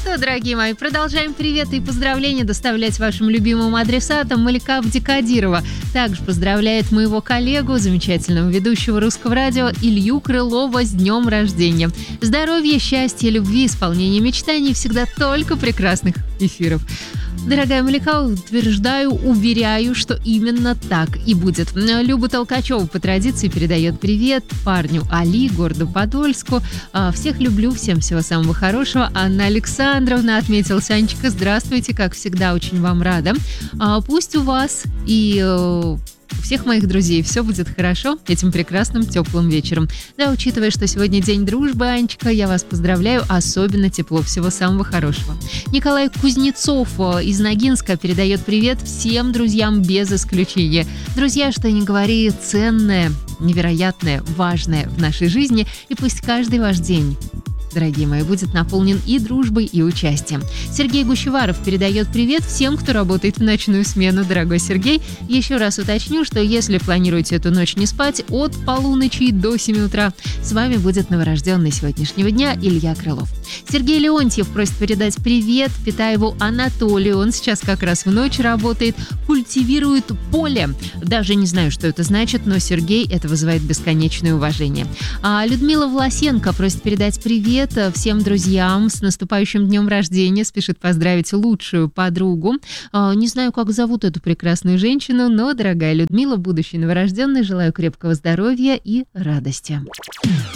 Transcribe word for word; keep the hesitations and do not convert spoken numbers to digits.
что, дорогие мои, продолжаем приветы и поздравления доставлять вашим любимым адресатам. Малика Абдикадирова также поздравляет моего коллегу, замечательного ведущего Русского радио Илью Крылова с днем рождения. Здоровья, счастья, любви, исполнения мечтаний, всегда только прекрасных эфиров. Дорогая Малика, утверждаю, уверяю, что именно так и будет. Люба Толкачева по традиции передает привет парню Али, городу Подольску. Всех люблю, всем всего самого хорошего. Анна Александровна отметила: Санечка, здравствуйте, как всегда, очень вам рада. Пусть у вас и у всех моих друзей все будет хорошо этим прекрасным теплым вечером. Да, учитывая, что сегодня день дружбы, Анечка, я вас поздравляю, особенно тепло, всего самого хорошего. Николай Кузнецов из Ногинска передает привет всем друзьям без исключения. Друзья, что ни говори, ценное, невероятное, важное в нашей жизни, и пусть каждый ваш день, дорогие мои, будет наполнен и дружбой, и участием. Сергей Гущеваров передает привет всем, кто работает в ночную смену. Дорогой Сергей, еще раз уточню, что если планируете эту ночь не спать, от полуночи до семи утра с вами будет новорожденный сегодняшнего дня Илья Крылов. Сергей Леонтьев просит передать привет Питаеву Анатолию. Он сейчас как раз в ночь работает, культивирует поле. Даже не знаю, что это значит, но Сергей, это вызывает бесконечное уважение. А Людмила Власенко просит передать привет всем друзьям с наступающим днем рождения. Спешит поздравить лучшую подругу. Не знаю, как зовут эту прекрасную женщину, но, дорогая Людмила, будущей новорожденной, желаю крепкого здоровья и радости.